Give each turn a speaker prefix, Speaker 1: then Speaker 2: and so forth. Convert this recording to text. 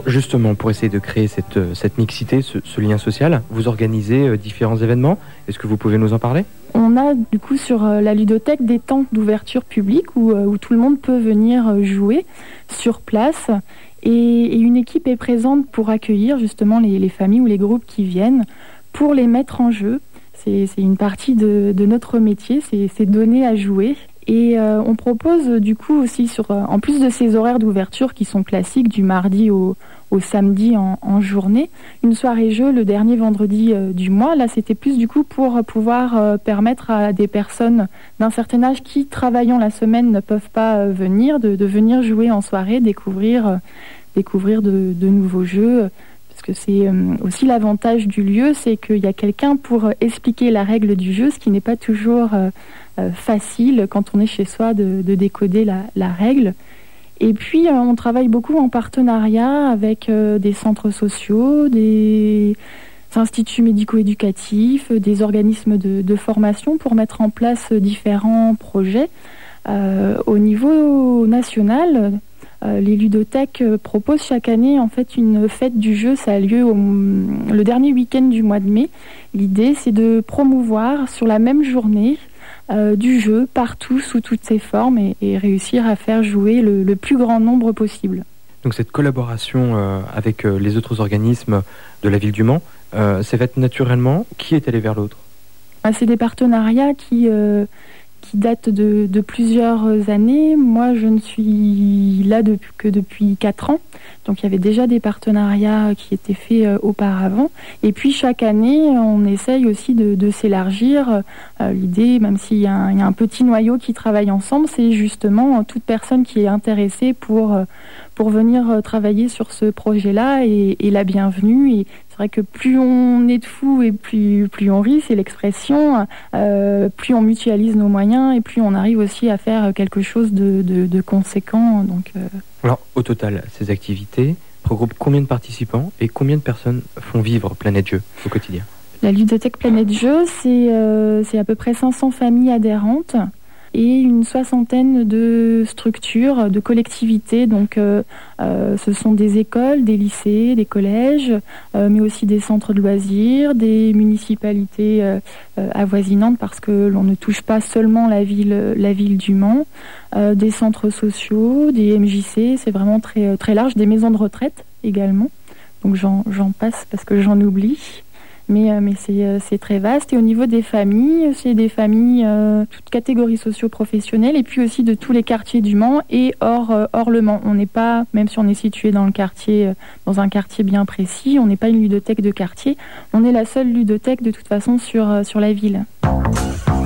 Speaker 1: justement, pour essayer de créer cette mixité, ce lien social, vous organisez différents événements. Est-ce que vous pouvez nous en parler ?
Speaker 2: On a du coup sur la ludothèque des temps d'ouverture publique où tout le monde peut venir jouer sur place. Et une équipe est présente pour accueillir justement les familles ou les groupes qui viennent, pour les mettre en jeu. C'est une partie de notre métier, c'est donner à jouer. Et on propose du coup aussi, en plus de ces horaires d'ouverture qui sont classiques du mardi au samedi en journée, une soirée jeu le dernier vendredi du mois. Là, c'était plus du coup pour pouvoir permettre à des personnes d'un certain âge qui, travaillant la semaine, ne peuvent pas venir, de venir jouer en soirée, découvrir de nouveaux jeux. Parce que c'est aussi l'avantage du lieu, c'est qu'il y a quelqu'un pour expliquer la règle du jeu, ce qui n'est pas toujours facile quand on est chez soi de décoder la règle. Et puis on travaille beaucoup en partenariat avec des centres sociaux, des instituts médico-éducatifs, des organismes de formation pour mettre en place différents projets. Au niveau national, les ludothèques proposent chaque année en fait une fête du jeu. Ça a lieu le dernier week-end du mois de mai. L'idée, c'est de promouvoir sur la même journée du jeu partout sous toutes ses formes et réussir à faire jouer le plus grand nombre possible.
Speaker 1: Donc cette collaboration avec les autres organismes de la ville du Mans s'est faite naturellement. Qui est allé vers l'autre ?
Speaker 2: C'est des partenariats qui datent de plusieurs années. Moi, je ne suis là que depuis 4 ans. Donc, il y avait déjà des partenariats qui étaient faits auparavant. Et puis, chaque année, on essaye aussi de s'élargir. L'idée, même s'il y a un petit noyau qui travaille ensemble, c'est justement toute personne qui est intéressée pour venir travailler sur ce projet-là et la bienvenue. Et c'est vrai que plus on est de fous et plus on rit, c'est l'expression, plus on mutualise nos moyens et plus on arrive aussi à faire quelque chose de conséquent. Donc,
Speaker 1: Alors, au total, ces activités regroupent combien de participants et combien de personnes font vivre Planète Jeux au quotidien ?
Speaker 2: La ludothèque Planète Jeux, c'est à peu près 500 familles adhérentes et une 60aine de structures, de collectivités. Donc, ce sont des écoles, des lycées, des collèges, mais aussi des centres de loisirs, des municipalités avoisinantes, parce que l'on ne touche pas seulement la ville du Mans, des centres sociaux, des MJC, c'est vraiment très, très large, des maisons de retraite également. Donc, j'en passe parce que j'en oublie. Mais c'est très vaste. Et au niveau des familles, c'est des familles toutes catégories socio-professionnelles et puis aussi de tous les quartiers du Mans et hors le Mans. On n'est pas, même si on est situé dans un quartier bien précis, on n'est pas une ludothèque de quartier. On est la seule ludothèque de toute façon sur la ville.